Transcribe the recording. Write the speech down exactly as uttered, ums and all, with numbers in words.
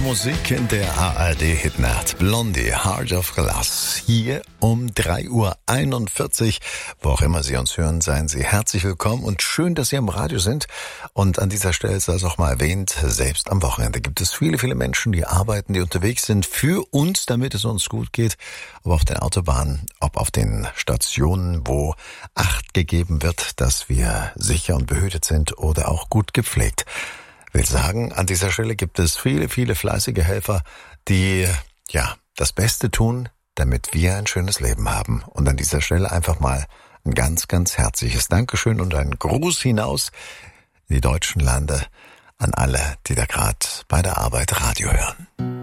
Musik in der A R D-Hitnacht. Blondie, Heart of Glass. Hier um drei Uhr einundvierzig. Wo auch immer Sie uns hören, seien Sie herzlich willkommen und schön, dass Sie am Radio sind. Und an dieser Stelle sei es auch mal erwähnt, selbst am Wochenende gibt es viele, viele Menschen, die arbeiten, die unterwegs sind für uns, damit es uns gut geht. Ob auf den Autobahnen, ob auf den Stationen, wo Acht gegeben wird, dass wir sicher und behütet sind oder auch gut gepflegt. Ich will sagen, an dieser Stelle gibt es viele, viele fleißige Helfer, die, ja, das Beste tun, damit wir ein schönes Leben haben. Und an dieser Stelle einfach mal ein ganz, ganz herzliches Dankeschön und einen Gruß hinaus in die deutschen Lande an alle, die da gerade bei der Arbeit Radio hören.